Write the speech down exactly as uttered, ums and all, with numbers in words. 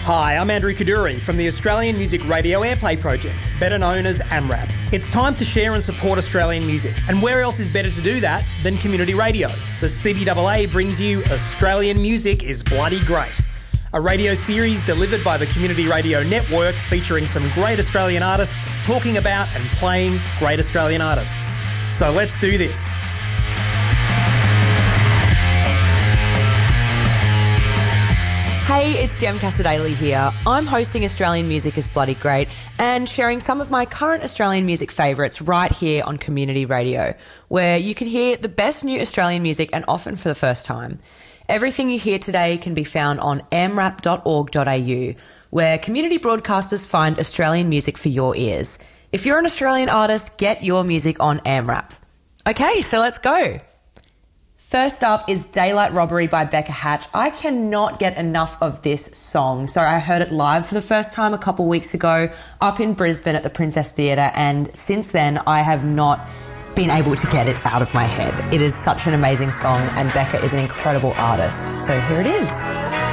Hi, I'm Andrew Kaduri from the Australian Music Radio Airplay Project, better known as AMRAP. It's time to share and support Australian music, and where else is better to do that than community radio? The C B A A brings you Australian Music is Bloody Great, a radio series delivered by the Community Radio Network featuring some great Australian artists talking about and playing great Australian artists. So let's do this. Hey, it's Jem Casadaley here. I'm hosting Australian Music is Bloody Great and sharing some of my current Australian music favourites right here on Community Radio, where you can hear the best new Australian music and often for the first time. Everything you hear today can be found on amrap dot org dot a u, where community broadcasters find Australian music for your ears. If you're an Australian artist, get your music on AMRAP. Okay, so let's go. First up is Daylight Robbery by Becca Hatch. I cannot get enough of this song. So I heard it live for the first time a couple weeks ago up in Brisbane at the Princess Theatre, and since then I have not been able to get it out of my head. It is such an amazing song and Becca is an incredible artist. So here it is.